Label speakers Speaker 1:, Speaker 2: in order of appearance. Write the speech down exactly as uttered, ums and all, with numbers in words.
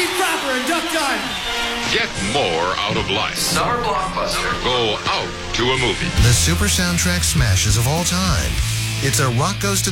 Speaker 1: Steve Cropper and Duck Dunn.
Speaker 2: Get more out of life.
Speaker 3: Summer blockbuster.
Speaker 2: Go out to a movie.
Speaker 4: The super soundtrack smashes of all time. It's a Rock Goes to